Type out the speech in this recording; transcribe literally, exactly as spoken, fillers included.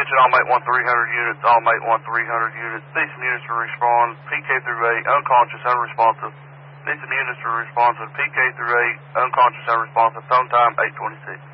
attention, all Mate one three hundred units, all Mate one three hundred units. Need some units to respond, P K through eight, unconscious, unresponsive. Need some units to respond to P K through eight, unconscious, unresponsive, phone time eight twenty-six.